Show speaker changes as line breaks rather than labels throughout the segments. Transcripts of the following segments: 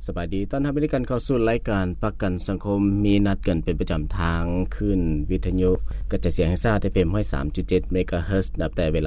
สบายดีต้อนรับกันเข้าสู่รายการประกันสังคมมีนัดกันเป็นประจำทางขึ้นวิทยุกระจายเสียงแห่งชาติ FM 103.7 เมกะเฮิรตซ์นับแต่เวลา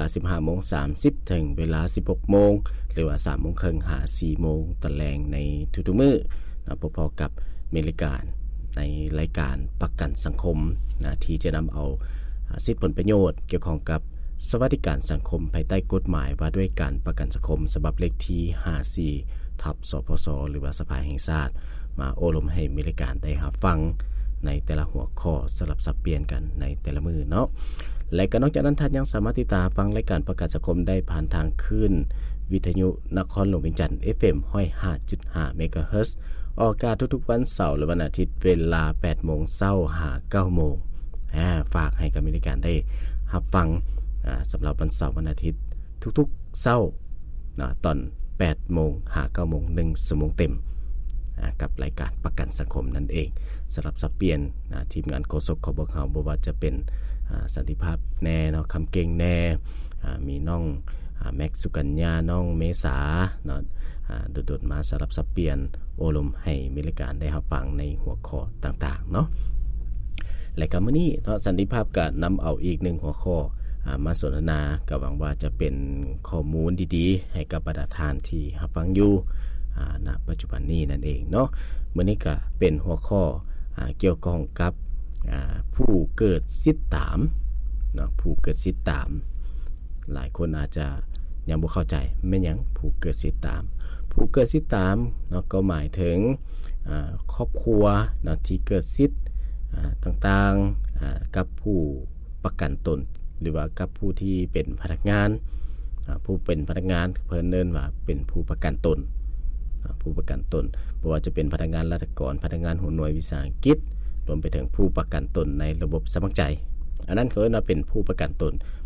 15:30 ถึงเวลา 16:00 นหรือว่า 3:30 นหา 4:00 นตะแลงในทุกๆมื้อพอๆกับเมริกาในรายการประกันสังคมที่จะนำเอาสิทธิผลประโยชน์เกี่ยวข้องกับสวัสดิการสังคมภายใต้กฎหมายว่าด้วยการประกันสังคมฉบับเลขที่54ทับสพสหรือว่าสภาแห่งชาติมาโอลมให้มีรายการได้รับฟังในแต่ละหัวข้อสลับสับเปลี่ยนกันในแต่ละมือเนาะและก็นอกจากนั้นท่านยังสามารถติดตามฟังรายการประกันสังคมได้ผ่านทางคลื่นวิทยุนครหลวงเวียงจันทน์ FM 105.5 เมกะเฮิรตซ์ออกอากาศทุกๆวันเสาร์และวันอาทิตย์เวลา 8:00 นเช้าหา 9:00 นฝากให้กับมีรายการได้รับฟังสำหรับวันเสาร์วันอาทิตย์ทุกๆเช้าตอน8:00 นหา 9:00 น1ชั่วโมงเต็มกับรายการประกันสังคมนั่นเองสำหรับสับเปลี่ยนทีมงานโฆษกของพวกเราบ่ว่าจะเป็นสันติภาพแน่เนาะคำเก่งแน่มีน้องแม็กสุกัญญาน้องเมษาเนาะโดดๆมาสำหรับสับเปลี่ยนโอลมให้มีรายการได้รับฟังในหัวข้อต่างๆเนาะและก็มื้อนี้เนาะสันติภาพก็นำเอาอีก1หัวข้อมาสนทนาก็หวังว่าจะเป็นข้อมูลดีๆให้กับประชาชนที่รับฟังอยู่ณปัจจุบันนี้นั่นเองเนาะมื้อนี้ก็เป็นหัวข้อเกี่ยวข้องกับผู้เกิดสิทธิ์ตามเนาะผู้เกิดสิทธิ์ตามหลายคนอาจจะยังบ่เข้าใจแม่นหยังผู้เกิดสิทธิ์ตามผู้เกิดสิทธิ์ตามเนาะก็หมายถึงครอบครัวเนาะที่เกิดสิทธิ์ต่างๆกับผู้ประกันตนหรือว่ากับผู้ที่เป็นพนักงานผู้เป็นพนักงานเพิ่นเอิ้นว่าเป็นผู้ประกันตนผู้ประกันตนบ่ว่าจะเป็นพนักงานราชการพนักงานหัวหน่วยวิสาหกิจรวมไปถึงผู้ประกันตนในระบบสมัครใจอันนั้นเขาเรียกว่าเป็นผู้ประกันตน